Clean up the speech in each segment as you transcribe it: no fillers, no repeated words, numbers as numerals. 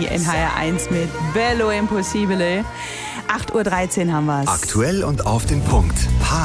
Energy in HR1 mit Bello Impossibile. 8:13 Uhr haben wir's. Aktuell und auf den Punkt.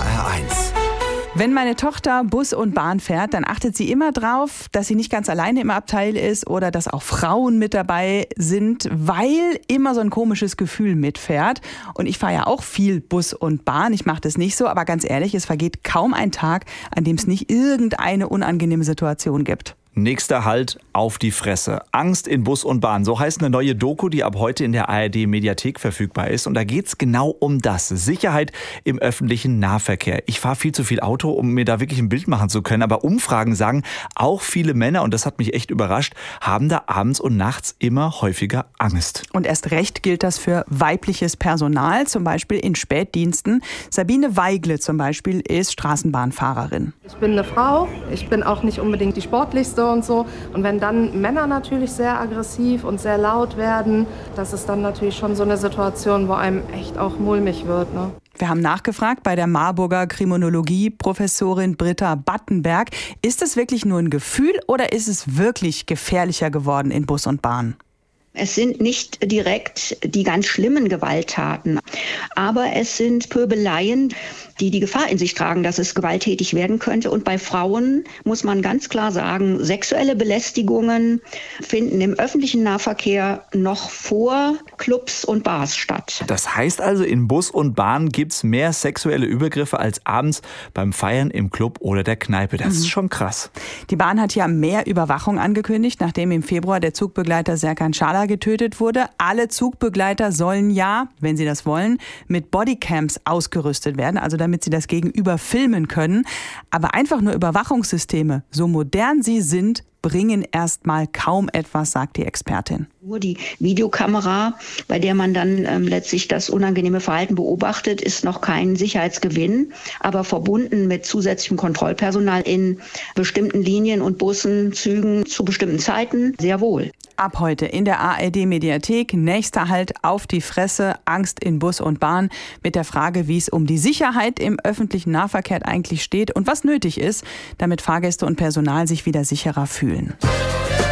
HR1. Wenn meine Tochter Bus und Bahn fährt, dann achtet sie immer drauf, dass sie nicht ganz alleine im Abteil ist oder dass auch Frauen mit dabei sind, weil immer so ein komisches Gefühl mitfährt. Und ich fahre ja auch viel Bus und Bahn. Ich mache das nicht so, aber ganz ehrlich, es vergeht kaum ein Tag, an dem es nicht irgendeine unangenehme Situation gibt. Nächster Halt, auf die Fresse. Angst in Bus und Bahn. So heißt eine neue Doku, die ab heute in der ARD-Mediathek verfügbar ist. Und da geht's genau um das. Sicherheit im öffentlichen Nahverkehr. Ich fahre viel zu viel Auto, um mir da wirklich ein Bild machen zu können. Aber Umfragen sagen, auch viele Männer, und das hat mich echt überrascht, haben da abends und nachts immer häufiger Angst. Und erst recht gilt das für weibliches Personal, zum Beispiel in Spätdiensten. Sabine Weigle zum Beispiel ist Straßenbahnfahrerin. Ich bin eine Frau, ich bin auch nicht unbedingt die sportlichste und so. Und wenn dann Männer natürlich sehr aggressiv und sehr laut werden, das ist dann natürlich schon so eine Situation, wo einem echt auch mulmig wird, ne? Wir haben nachgefragt bei der Marburger Kriminologie-Professorin Britta Battenberg. Ist es wirklich nur ein Gefühl oder ist es wirklich gefährlicher geworden in Bus und Bahn? Es sind nicht direkt die ganz schlimmen Gewalttaten, aber es sind Pöbeleien, die die Gefahr in sich tragen, dass es gewalttätig werden könnte. Und bei Frauen muss man ganz klar sagen, sexuelle Belästigungen finden im öffentlichen Nahverkehr noch vor Clubs und Bars statt. Das heißt also, in Bus und Bahn gibt's mehr sexuelle Übergriffe als abends beim Feiern im Club oder der Kneipe. Das ist schon krass. Die Bahn hat ja mehr Überwachung angekündigt, nachdem im Februar der Zugbegleiter Serkan Çağlar getötet wurde. Alle Zugbegleiter sollen ja, wenn sie das wollen, mit Bodycams ausgerüstet werden, also damit sie das Gegenüber filmen können. Aber einfach nur Überwachungssysteme, so modern sie sind, bringen erstmal kaum etwas, sagt die Expertin. Nur die Videokamera, bei der man dann letztlich das unangenehme Verhalten beobachtet, ist noch kein Sicherheitsgewinn, aber verbunden mit zusätzlichem Kontrollpersonal in bestimmten Linien und Bussen, Zügen zu bestimmten Zeiten sehr wohl. Ab heute in der ARD-Mediathek, nächster Halt, auf die Fresse, Angst in Bus und Bahn, mit der Frage, wie es um die Sicherheit im öffentlichen Nahverkehr eigentlich steht und was nötig ist, damit Fahrgäste und Personal sich wieder sicherer fühlen.